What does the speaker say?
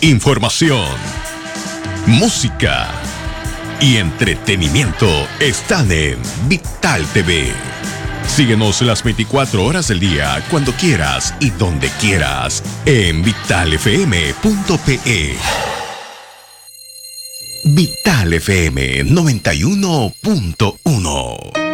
Información, música y entretenimiento están en Vital TV. Síguenos las 24 horas del día, cuando quieras y donde quieras, en vitalfm.pe. Vital FM 91.1.